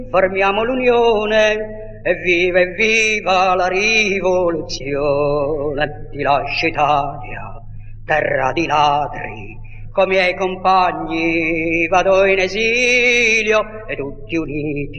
Formiamo l'unione e viva la rivoluzione. Ti lascio Italia, terra di ladri, coi miei compagni vado in esilio e tutti uniti